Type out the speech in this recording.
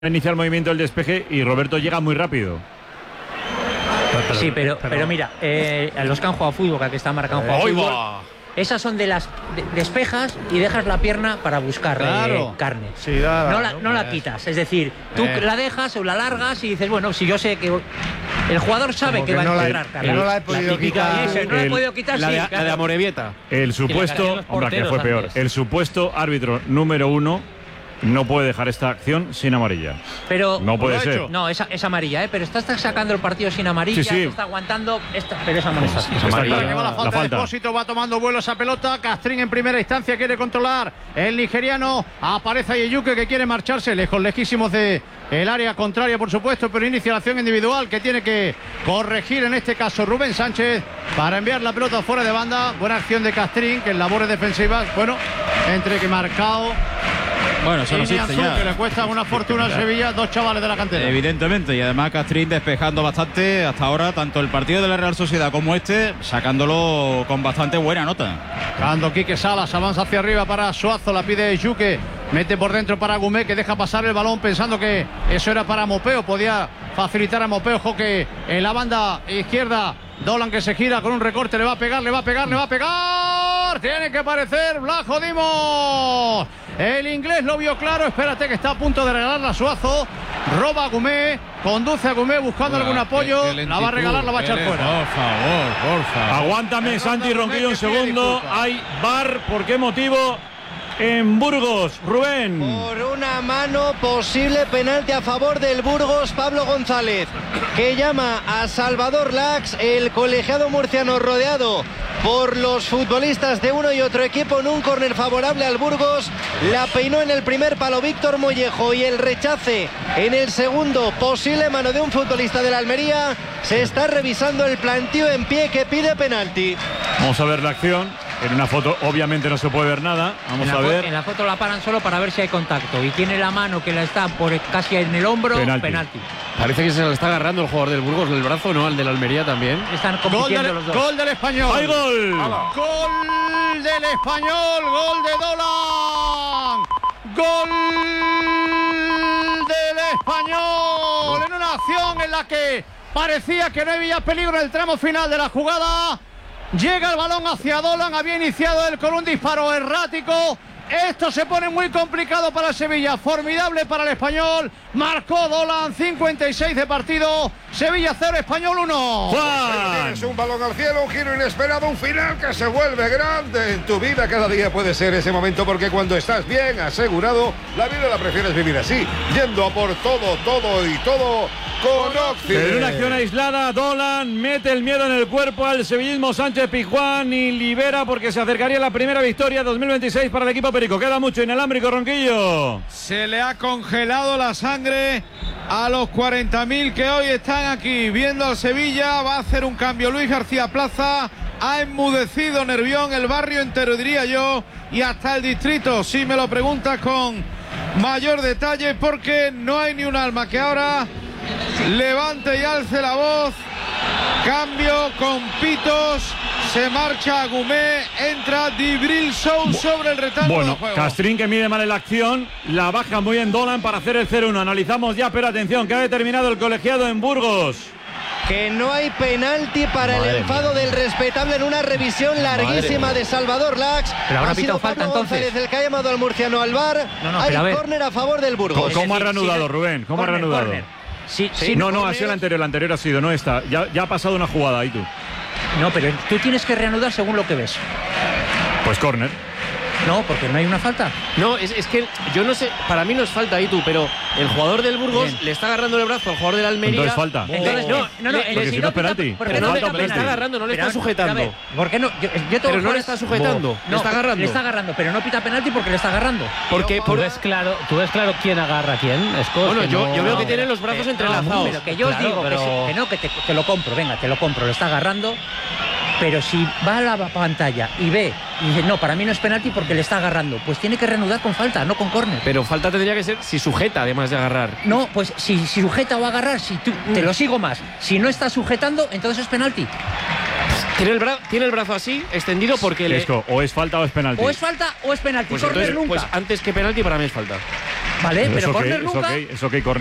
Inicia el movimiento del despeje y Roberto llega muy rápido. Sí, pero mira, a los que han jugado fútbol, que está marcado fútbol, esas son de las despejas y dejas la pierna para buscar carne. Sí, no la quitas, es decir, tú la dejas o la largas y dices, bueno, si yo sé que el jugador sabe que va a encontrar carne. No la he podido quitar. No la he podido quitar, la sí. de Amorebieta. El supuesto, hombre, que fue peor. El supuesto árbitro número 1 no puede dejar esta acción sin amarilla. Pero no puede ser. No, es amarilla, pero está sacando el partido sin amarilla, sí. está aguantando, pero esa no está. Que va la falta de Expósito, va tomando vuelo esa pelota. Castrín en primera instancia quiere controlar. El nigeriano aparece Ayeyuke, que quiere marcharse lejísimos de el área contraria, por supuesto, pero inicia la acción individual que tiene que corregir en este caso Rubén Sánchez para enviar la pelota fuera de banda. Buena acción de Castrín, que en labores defensivas, bueno, entre que marcado. Bueno, eso no existe ya. Que le cuesta una fortuna al Sevilla, dos chavales de la cantera. Evidentemente, y además Castrín despejando bastante hasta ahora, tanto el partido de la Real Sociedad como este, sacándolo con bastante buena nota. Cuando Quique Salas avanza hacia arriba para Suazo, la pide Yuque, mete por dentro para Gumé, que deja pasar el balón pensando que eso era para Mopeo, podía facilitar a Mopeo. Ojo que en la banda izquierda Dolan, que se gira con un recorte, le va a pegar, tiene que aparecer Blajo Dimos. El inglés lo vio claro, espérate que está a punto de regalarla a Suazo, roba a Gumé, conduce a Gumé buscando algún apoyo, la va a regalar, la va a echar fuera. Por favor. Aguántame, Santi Ronquillo, un segundo. Hay VAR, ¿por qué motivo? En Burgos, Rubén. Por una mano, posible penalti a favor del Burgos. Pablo González, que llama a Salvador Lax, el colegiado murciano rodeado por los futbolistas de uno y otro equipo en un córner favorable al Burgos. La peinó en el primer palo Víctor Mollejo y el rechace en el segundo, posible mano de un futbolista de la Almería. Se está revisando el planteo en pie que pide penalti. Vamos a ver la acción. En una foto obviamente no se puede ver nada. Vamos a ver. En la foto la paran solo para ver si hay contacto. Y tiene la mano que la está por casi en el hombro. Penalti. Parece que se le está agarrando el jugador del Burgos del brazo, ¿no? Al del Almería también. Están compitiendo los dos. Gol del Español. ¡Hay gol! Gol del Español. Gol de Dolan. Gol del Español. En una acción en la que parecía que no había peligro en el tramo final de la jugada. Llega el balón hacia Dolan, había iniciado él con un disparo errático. Esto se pone muy complicado para el Sevilla, formidable para el Español. Marcó Dolan, 56 de partido. Sevilla 0, Español 1. Juan. Es un balón al cielo, un giro inesperado, un final que se vuelve grande en tu vida. Cada día puede ser ese momento, porque cuando estás bien asegurado, la vida la prefieres vivir así, yendo a por todo y todo con Occident. En una acción aislada, Dolan mete el miedo en el cuerpo al sevillismo Sánchez Pizjuán y libera, porque se acercaría la primera victoria 2026 para el equipo perico. Queda mucho inalámbrico, Ronquillo. Se le ha congelado la sangre a los 40.000 que hoy están aquí viendo al Sevilla. Va a hacer un cambio Luis García Plaza. Ha enmudecido Nervión, el barrio entero, diría yo, y hasta el distrito, si me lo preguntas con mayor detalle, porque no hay ni un alma que ahora levante y alce la voz. Cambio con pitos. Se marcha Gumé, entra Dibril Sow sobre el retanto del juego. Castrín, que mide mal en la acción, la baja muy en Dolan para hacer el 0-1. Analizamos ya, pero atención, que ha determinado el colegiado en Burgos. Que no hay penalti para el enfado del respetable en una revisión larguísima de Salvador Lax. Pero habrá ha sido pitado falta, Pablo entonces. González el que ha llamado al murciano al VAR. Hay córner a favor del Burgos. ¿Cómo ha reanudado, Rubén? ¿Cómo ha reanudado? Corner. Sí, no, ha sido el anterior ha sido, no esta. Ya ha pasado una jugada ahí tú. No, pero tú tienes que reanudar según lo que ves. Pues córner. No, porque no hay una falta. No, es que yo no sé, para mí no es falta ahí tú, pero el jugador del Burgos le está agarrando el brazo al jugador del Almería. Entonces falta. Entonces, porque si no es penalti. Pero no le está agarrando, no le está sujetando. ¿Por qué no? Pero no le está sujetando, le está agarrando. Le está agarrando, pero no pita penalti porque le está agarrando. Porque ¿Tú ves claro quién agarra a quién? Bueno, yo veo que tienen los brazos entrelazados. Pero que yo os digo que te lo compro, venga, te lo compro, le está agarrando. Pero si va a la pantalla y ve y dice, no, para mí no es penalti porque le está agarrando, pues tiene que reanudar con falta, no con córner. Pero falta tendría que ser si sujeta, además de agarrar. No, pues si sujeta o agarrar, si tú, te lo sigo más. Si no está sujetando, entonces es penalti. Tiene el brazo así, extendido, porque o es falta o es penalti. O es falta o es penalti. Pues córner entonces, nunca. Pues antes que penalti para mí es falta. Vale, pero es córner ok, nunca. es ok, córner.